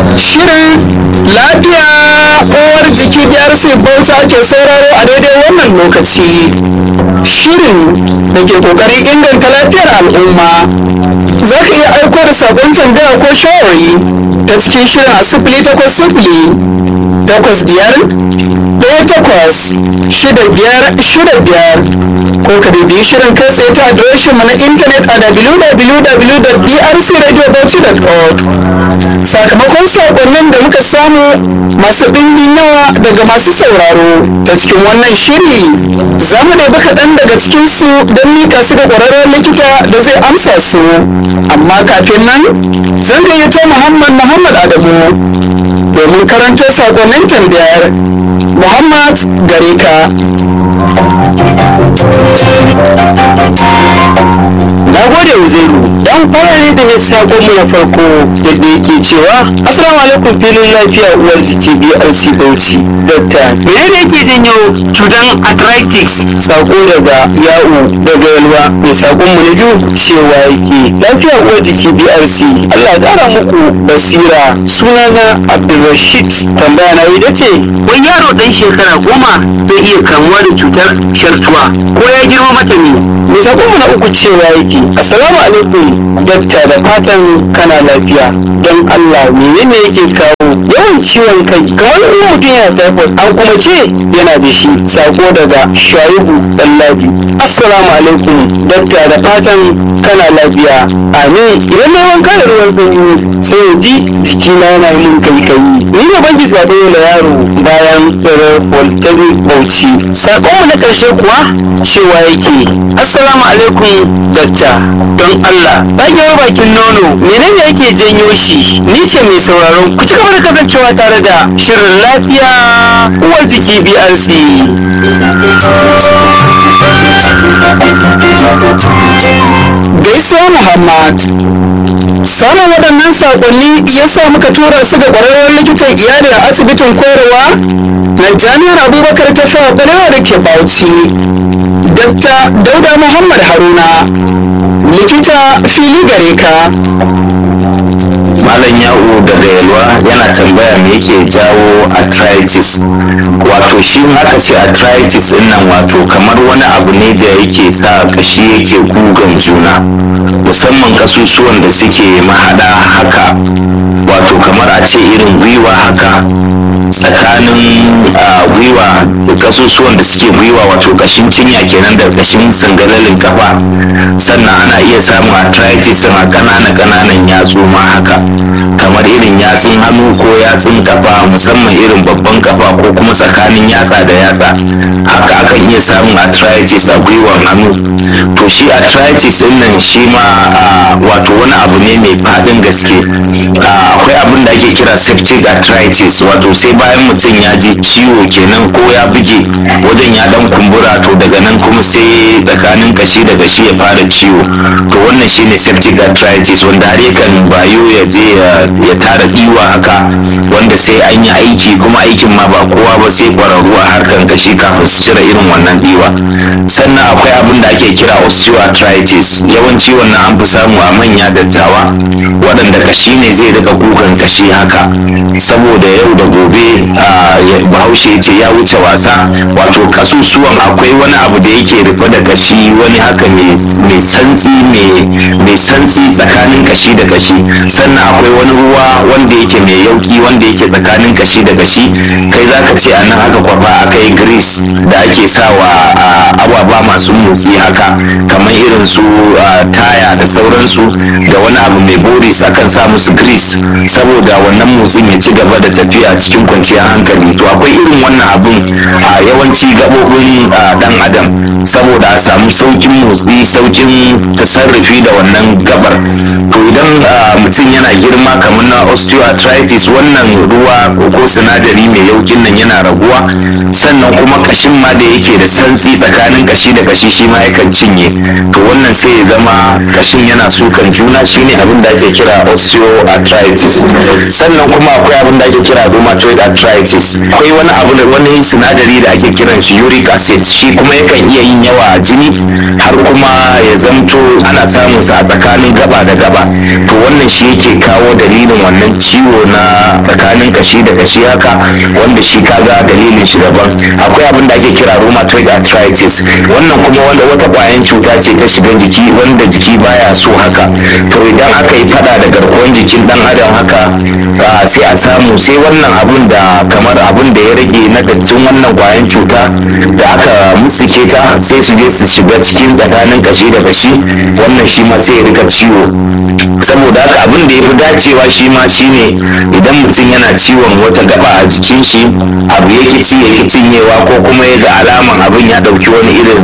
Shirin lafiya uwar jiki BRC Bauchi ake sauraro a daidai wannan lokaci. Shirin da ke kokarin inganta lafiyar al'umma. Za ka iya aiko da sabon tambaya ko shawari ta cikin shirin a 0800-8-6-5-6-5 ko ka bibiyi shirin kai tsaye ta adireshin mu na intanet a www.brcradiobauchi.org. Sakamakon sakonnin da muka samu masu ɗimbin yawa daga masu sauraro ta cikin wannan shiri, za mu ɗebi kaɗan daga cikinsu don mika su ga ƙwararren likita da zai amsa su. Amma kafin nan zan gayyato Muhammad Adamu domin karanto sakonnin tambayar. Muhammad gare ka. Na gode Uzairu, dan fara ne da sakon mu na farko yadda yake cewa assalamu alaikum filin lafiya uwar jiki BRC Bauchi. Dokta, menene yake janyo cutar arthritis? Sako daga Ya'u daga Yalwa. Mai sakon mu na biyu cewa yake lafiya uwar jiki BRC, Allah ya kara muku basira. Sunana Abdulrashid. Tambaya na ita ce, wani yaro dan shekara 10 zai iya kamuwa da cutar shartuwa ko ya girma mata ne? Mai sakon mu na uku cewa yake assalamu alaikum dakta, da fatan kana lafiya. Don Allah menene yake kawo yawan ciwon kai kamar in mutum yana typhoid an kuma ce yana da shi? Sako daga Shaibu Dallabi. Assalamu alaikum dakta, da fatan kana lafiya. Amin. Idan na wanka da ruwan sanyi sai ya ji jikina yana yin kaikayi. Ni ne Bangis ba da yaro bayan tsere Polytechnic Bauchi. Sakon mu na ƙarshe kuwa cewa yake assalamu alaikum dakta, don Allah ɗagewar bakin nono menene yake janyo shi? Ni ce mai sauraron ku ci gaba da kasancewa tare da shirin lafiya uwar jiki BRC. Gaisuwa Muhammad. Samun waɗannan saƙonni ya sa muka tura su ga ƙwararren likitan iyali a asibitin koyarwa na jami'ar Abubakar ta Fawa Balewa da ke Bauchi, Dr. Dauda Muhammad Haruna. Likita fili gare ka. Malam Ya'u daga Yalwa yana tambaya me yake jawo arthritis. Wato shi aka ce arthritis din nan wato kamar wani abu ne da yake sa kashi yake gugan juna, musamman kasusuwan da suke mahada haka, wato kamar a ce irin gwiwa haka, tsakanin gwiwa da kasusuwan da suke gwiwa, wato kashin cinya kenan da kashin sangalalin kafa. Sannan ana iya samun arthritis a ƙananan yatsu ma haka, kamar irin yatsun hannu ko yatsun kafa, musamman irin babban kafa ko kuma tsakanin yatsa da yatsa, haka akan iya samun arthritis a gwiwan hannu. To shi arthritis din nan shi ma wato wani abu ne mai faɗin gaske. Akwai abin da ake kira septic arthritis, wato sai bayan mutum ya ji ciwo kenan ko ya buge wajen ya dan kumbura, to daga nan kuma sai tsakanin kashi da kashi ya fara ciwo. To wannan shine septic arthritis, wanda har yakan bayo ya je ya tara diwa haka, wanda sai an yi aiki, kuma aikin ma ba kowa ba sai kwararru a harkan kashi kafin su cire irin wannan diwa. Sannan akwai abin da ake kira osteoarthritis, yawanci wannan an fi samu a manya dattawa waɗanda kashi ne zai rika kukan kashi haka, saboda yau da gobe bahaushe ce ya wuce wasa, wato kasusuwan akwai wani abu da yake rufe da kashi, wani haka mai santsi tsakanin kashi da kashi. Sannan akwai wani ruwa wanda yake mai yauki wanda yake tsakanin kashi da kashi, kai zaka ce a nan aka kwafa aka yi grease da ake sawa ababa masu motsi haka, kamar irin su taya da sauransu, da wani abu mai boris akan sa musu grease saboda wannan motsin ya ci gaba da tafiya cikin kwanciyar hankali. To akwai irin wannan abun a yawanci gabobin dan adam, saboda a samu saukin motsi, saukin tasarrufi da wannan gabar. To idan mutum yana girma kamar na osteoarthritis, wannan ruwa ko sinadari mai yaukin nan yana raguwa. Sannan kuma kashin ma da yake da santsi tsakanin kashi da kashi shi ma yakan cinye. To wannan sai ya zama kashin yana sukan juna, shine abin da ake kira osteoarthritis. sannan kuma akwai abin da ake kira rheumatoid arthritis. Akwai wani sinadari da ake kiran shi uric acid, shi kuma yakan iya yin yawa a jini har kuma ya zamto ana samun sa a tsakanin gaba da gaba. To wannan shi yake kawo dalilin wannan ciwo na tsakanin kashi da kashi haka, wanda shi kaga dalilin shi daban. Akwai abin da ake kira rheumatoid arthritis, wannan kuma wata kwayan cuta ce ta shiga jiki wanda jiki baya so haka. To idan aka yi fada da garkuwar jikin dan adam haka, sai a samu sai wannan abun da kamar abun da ya rage na dattin wannan kwayan cuta da aka mutsike ta, sai su je su shiga cikin tsakanin kashi da kashi, wannan shi ma sai ya rika ciwo. Saboda haka abin da ya fi dacewa shi ma shine idan mutum yana ciwon wata gaba a jikin shi, abu yake cinyewa, ko kuma ya ga alaman abin ya dauki wani irin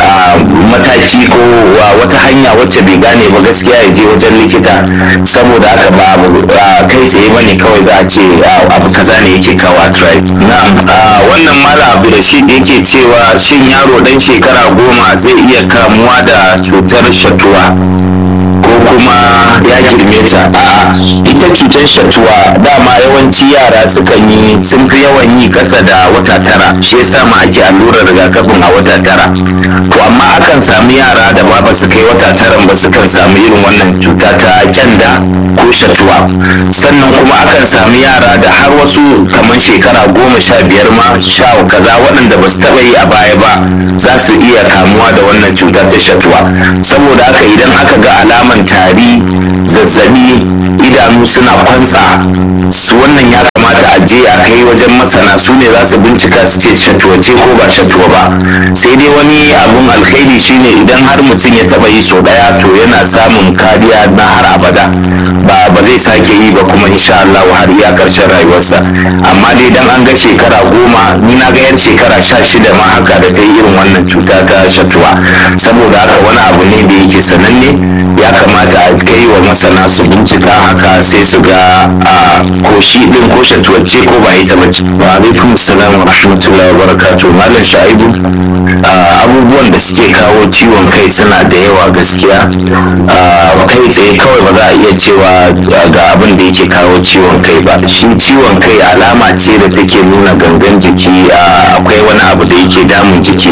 mataki ko wata hanya wacce bai gane ba, gaskiya ya je wajen likita. Saboda haka ba kai tsaye bane kawai za a ce abu kaza ne yake kawo arthritis. Wannan mala abu da shi yake cewa shin yaro dan shekara 10 zai iya kamuwa da cutar shatuwa ko kuma ya girme ta? Ita cutar shatuwa dama yawanci yara sun fi yawan yi kasa da wata 9, shi yasa ma ake allurar rigakafin a wata 9. To amma akan sami yara da ba su kai wata 9 ba, sukan samu irin wannan cuta ta kyanda ko shatuwa. Sannan kuma akan sami yara da har wasu kamar shekara 15 ma kaza waɗanda ba su taɓa yi a baya ba, za su iya kamuwa da wannan cuta ta shatuwa. Saboda haka idan aka ga alaman tari, zazzabi, idanu suna kwantsa, wannan ya kamata a je a kai wajen masana, su ne za su bincika su ce shatuwa ce ko ba shatuwa ba. Sai dai wani abun alkhairi shine idan har mutum ya taba yi sau daya, to yana samun kariya na har abada, ba zai sake yi ba kuma insha Allah har iya karshen rayuwarsa. Amma dai dan an ga shekara 10, ni na ga yan shekara 16 ma haka da ta yi irin wannan cuta ta shatuwa. Saboda haka wani abu ne da yake sananne, ya kamata a kai wa masana su bincika haka sai su ga ko shi din ko shatuwa ce ko ba ita ba ce. Wa alaikum salam wa rahmatullahi wa barakatuh. Malam Shaibu, abubuwan da suke kawo ciwon kai suna da yawa gaskiya. Kai tsaye kawai ba za a iya cewa ga abin da yake kawo ciwon kai ba. Shi ciwon kai alama ce da take nuna gangan jiki akwai wani abu da yake damun jiki.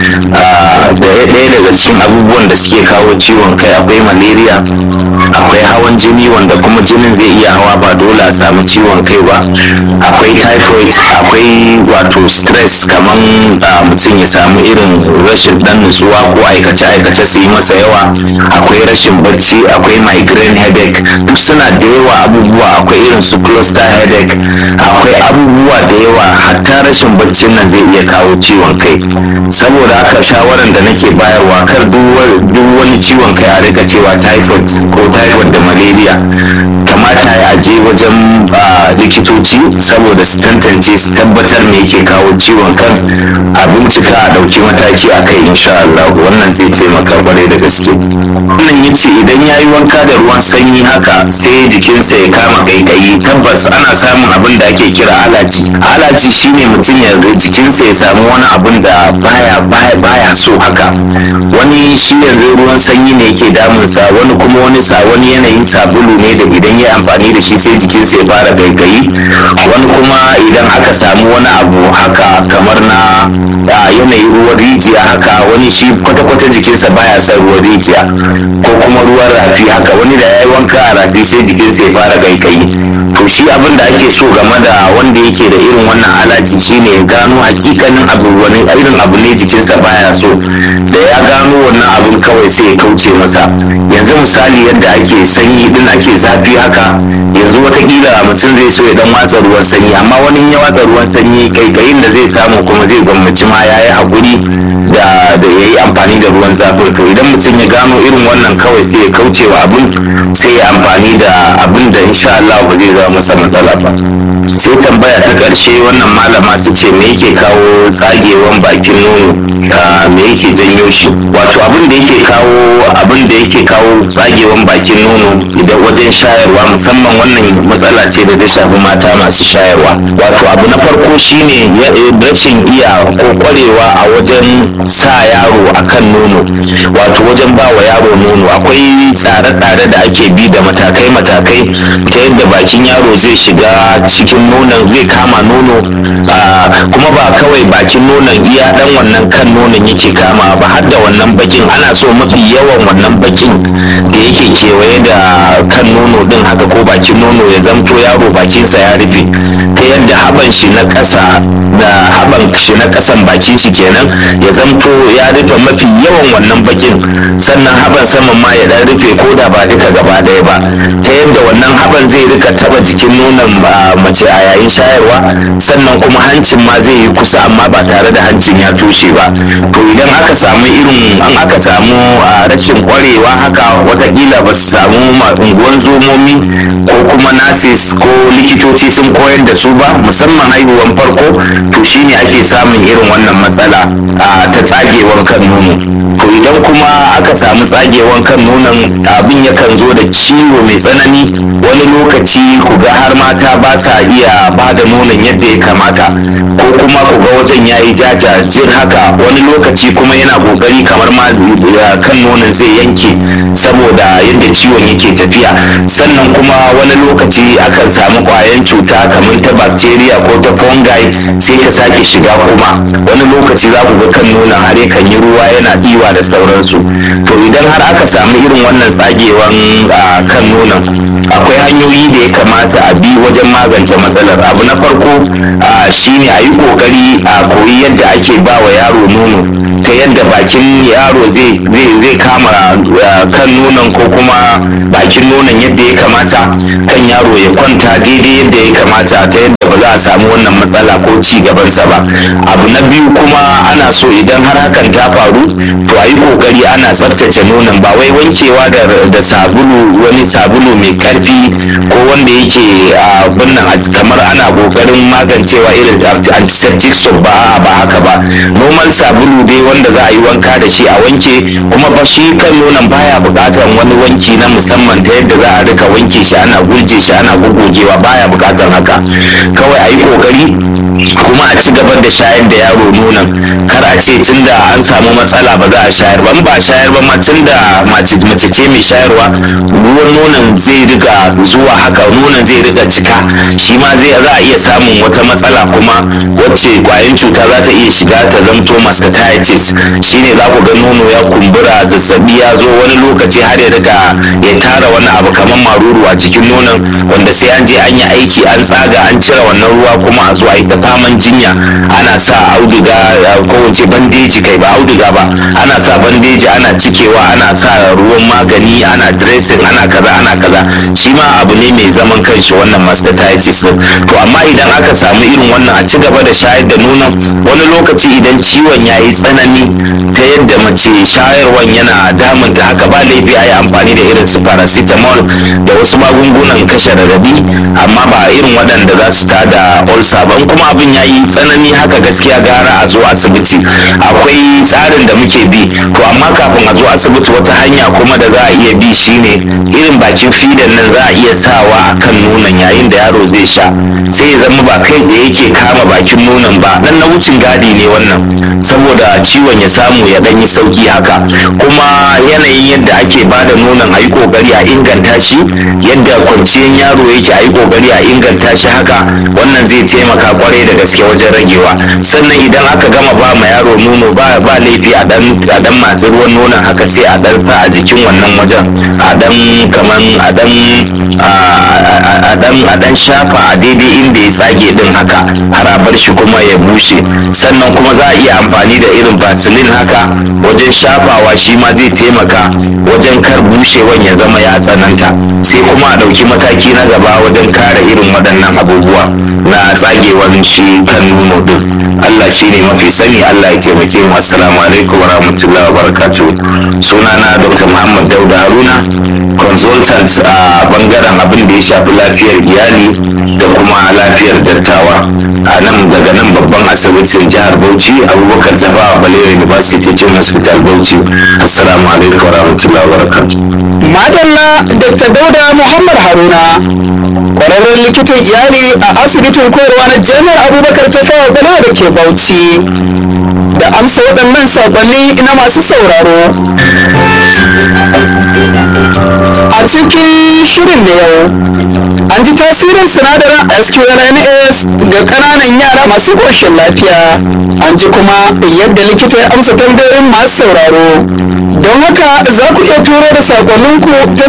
Ɗaya daga cikin abubuwan da suke kawo ciwon kai akwai malaria, akwai hawan jini wanda kuma jinin zai iya hawa ba dole a samu ciwon kai ba, akwai typhoid, akwai wato stress kamar mutum ya samu irin rashin dan nutsuwa ko aikace su yi masa yawa, akwai rashin bacci, akwai migraine headache, duk suna da yawa abubuwa. Akwai irin su cluster headache, akwai abubuwa da yawa. Hatta rashin baccin nan zai iya kawo ciwon kai. Saboda haka shawaran da nake bayarwa, kar duk wani ciwon kai a rika cewa typhoid da malaria. Kamata ya je wajen likitoci saboda su tantance, su tabbatar me yake kawo ciwon kan, a bincika a dauki mataki a kai insha Allah. Wannan zai taimaka kwarai da gaske. Wannan yace idan ya yi wanka da ruwan sanyi haka sai jikinsa ya kama kaikayi, tabbas ana samun abin da ake kira alaci shine mutum ya jikinsa ya samu wani abin da baya so haka. Wani shi yanzu ruwan sanyi ne yake damunsa, wani kuma wani yanayin sabulu ne da idan ya amfani da shi sai jikinsa ya fara kaikayi. Wani kuma idan aka samu wani abu haka kamar na yanayin ruwan rijiya haka, wani shi kwata-kwata jikinsa baya son ruwan rijiya, ko kuma ruwan rafi haka, wani da ya yi wanka a rafi sai jikinsa ya fara kaikayi. To shi abin da ake so game da wanda yake da irin wannan alaji shine ya gano hakikanin wani irin abu ne jikinsa baya so. Da ya gano wannan abin kawai sai ya kauce masa. Yanzu misali yadda ake sanyi din ake zafi haka, yanzu watakila mutum zai so ya dan watsa ruwan sanyi, amma wani ya watsa ruwan sanyi kaikayin da zai samu kuma zai gwammaci ma ya yi haƙuri da ya yi amfani da ruwan zafin. To idan mutum ya gano irin wannan kawai sai ya kauce wa abin, sai ya amfani da abin da insha Allah ba zai zama masa matsala ba. sai tambaya ta ƙarshe wannan malama ta ce me yake kawo tsagewan bakin nono, me yake janyo shi. Wato abin da yake kawo tsagewan bakin nono idan wajen shayarwa, musamman wannan matsala ce da ta shafi mata masu shayarwa. Wato abu na farko shine rashin iya ko kwarewa a wajen sa yaro akan nono, wato wajen ba wa yaro nono. Akwai tsare-tsare da ake bi da matakai-matakai ta yadda bakin yaro zai shiga cikin nonon, zai kama nono, kuma ba kawai bakin nonon iya dan wannan kan nonon yake kama ba, har da wannan bakin. Ana so mafi yawan wannan bakin da yake kewaye da kan nono din haka ko bakin nono ya zamto yaro bakinsa ya rufe, ta yadda haban shi na ƙasa da haban shi na ƙasan bakin shi kenan ya zamto ya rufe mafi yawan wannan bakin, sannan haban saman ma ya dan rufe ko da ba duka gaba ɗaya ba, ta yadda wannan haban zai rika taba jikin nonon mace a yayin shayarwa, sannan kuma hancin ma zai yi kusa amma ba tare da hancin ya toshe ba. To idan aka samu rashin kwarewa haka, watakila ba su samu unguwan zomomi ko kuma nurses ko likitoci sun koyar da su ba, musamman haihuwan farko, to shine ake samun irin wannan matsala ta tsagewar kan nono. To idan kuma aka samu tsagewar kan nonon, abin yakan zo da ciwo mai tsanani. Wani lokaci ku ga har mata ba sa iya ba da nonon yadda ya kamata, ko kuma ku ga wajen yayi jajajir haka. Wani lokaci kuma yana kokari kamar ma kan nonon zai yanke saboda yadda ciwon yake tafiya. Sannan kuma wani lokaci akan samu kwayan cuta kamar ta bacteria ko ta fungi sai ta sake shiga kuma. Wani lokaci za ku ga kan nonon har yakan yi ruwa yana ɗiwa da sauransu. To idan har aka samu irin wannan tsagewan kan nonon, akwai hanyoyi da ya kamata a bi wajen magance matsalar. Abu na farko shine a yi kokari a koyi yadda ake ba wa yaro nono, ta yadda bakin yaro zai kama kan nonon ko kuma bakin nonon yadda ya kamata, kan yaro ya kwanta daidai yadda ya kamata, ta yadda ba za a samu wannan matsala ko ci gabansa ba. Abu na biyu kuma ana so idan har hakan ta faru, to a yi kokari ana tsaftace nonon, ba wai wankewa da sabulu, wani sabulu mai karfi ko wanda yake kamar ana kokarin magancewa irin antiseptic soap ba haka ba. Normal sabulu dai wanda za a yi wanka da shi a wanke, kuma fa shi kan nonon baya bukatar wani wanki na musamman ta yadda za a rika wanke shi ana gurje shi ana gogogewa, baya bukatar haka. Kawai a yi kokari kuma a ci gaba da shayar da yaro nonon. Kar a ce tunda an samu matsala ba za a shayar ba, in ba shayar ba ma tunda mace ce mai shayarwa, ruwan nonon zai rika zuwa haka, nonon zai rika cika, shi ma za a iya samun wata matsala kuma wacce kwayan cuta za ta iya shiga ta zamto mastitis. Shine za ku ga nono ya kumbura, zazzabi ya zo, wani lokaci har ya tara wani abu kamar maruru a cikin nonon, wanda sai an je an yi aiki an tsaga an cire wannan ruwa, kuma a zo a yi ta faman jinya. Ana sa auduga ko wace bandeji, kai ba auduga ba, ana sa bandeji ana cikewa, ana sa ruwan magani, ana dressing, ana kaza. Shi ma abu ne mai zaman kanshi wannan mastitis. To amma idan aka samu irin wannan, a ci gaba da shayar da nonon. Wani lokaci idan ciwon ya yi tsanani ta yadda mace shayarwan yana damunta, haka ba laifi a yi amfani da irin su paracetamol da wasu magungunan kashe radadi, amma ba irin waɗanda za su tada ulcer ba. Kuma abin ya yi tsanani haka, gaskiya gara a zo asibiti. Akwai tsarin da muke bi, to amma kafin a zo asibiti wata hanya kuma da za a iya bi shine irin bakin fidan nan za a iya sawa a kan nonon yayin da yaro zai sha, sai ya zama ba kai tsaye yake kama bakin nonon ba, dan na wucin gadi ne wannan, saboda ciwon ya samu ya dan yi sauki haka. Kuma yanayin yadda ake bada nonon a yi kokari a inganta shi, yadda kwanciyar yaro yake a yi kokari a inganta shi haka. Wannan zai taimaka kwarai da gaske wajen ragewa. Sannan idan aka gama ba ma yaro nono, ba laifi a dan matsi ruwan nonon haka, sai a dan sa a jikin wannan wajen, a dan shafa a daidai inda ya tsage din haka, har a bar shi kuma ya bushe. Sannan kuma za a iya amfani da irin vaseline haka wajen shafawa, shi ma zai taimaka wajen kar bushewan ya zama ya tsananta. Sai kuma a ɗauki mataki na gaba wajen kare irin waɗannan abubuwa na tsagewan shi kan nono din. Allah shi ne mafi sani, Allah ya taimake mu. Assalamu alaikum wa rahmatullahi wa barakatuh. Sunana Dr. Muhammad Dauda Haruna, consultant a bangaren abin da ya shafi lafiyar iyali da kuma lafiyar dattawa a nan daga nan babban asibitin jihar Bauchi Abubakar Tafawa Balewa University Teaching Hospital Bauchi. Assalamu alaikum warahmatullahi wabarakatuh. Madalla Dr. Dauda Muhammad Haruna, kwararren likitan iyali a asibitin koyarwa na Jami'ar Abubakar Tafawa Balewa da ke Bauchi, da amsa waɗannan saƙonni na masu sauraro. A cikin shirin da yau, an ji tasirin sinadarin SQLNS ga ƙananan yara masu ƙoshin lafiya. An ji kuma yadda likita ya amsa tambayoyin masu sauraro. Don haka za ku iya turo da sakonninku ta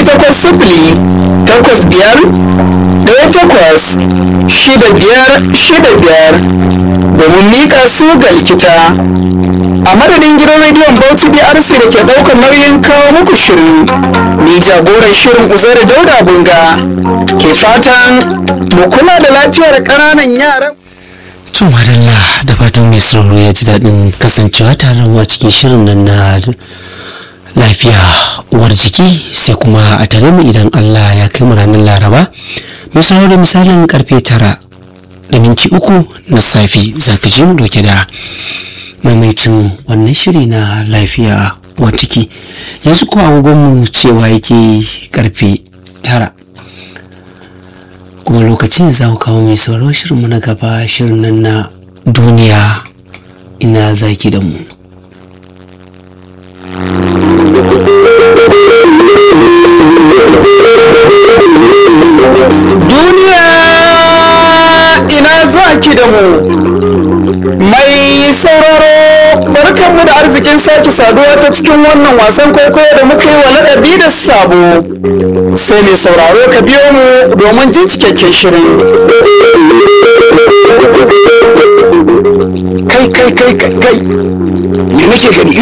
0805-1-8-6-5-6-5 domin mika su ga likita. A madadin gidan rediyon Bauchi BRC da ke ɗaukar nauyin kawo muku shirin, ni jagoran shirin Uzairu Dauda Bunga ke fatan mu kula da lafiyar ƙananan yaran. To madalla, da fatan mai sauraro ya ji daɗin kasancewa tare da mu a cikin shirin nan na lafiya uwar jiki, sai kuma a tare mu idan Allah ya kai mu ranar Laraba mai sauraro da misalin karfe 9:03 na safe za ka ji mu dauke da maimaicin wannan shiri na lafiya uwar jiki. Yanzu ko agogonmu cewa yake karfe 9 kuma lokacin za ku kawo mai sauraro shirinmu na gaba, shirin nan na duniya ina zaki da mu. Duniya ina zaki da mu. Mai sauraro, barkanmu da arzikin sake saduwa ta cikin wannan wasan kwaikwayo da muka yi wa ladabi da sabo. Sai mai sauraro ka biyo mu domin jin cikakken shirin. Kai me nake gani